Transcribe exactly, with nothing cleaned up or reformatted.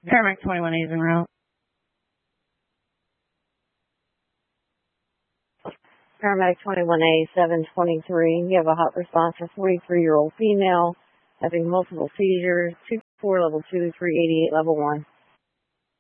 Paramedic twenty-one A is en route. Paramedic twenty-one A, seven twenty-three. You have a hot response for forty-three-year-old female having multiple seizures, two four level two, three eighty-eight level one.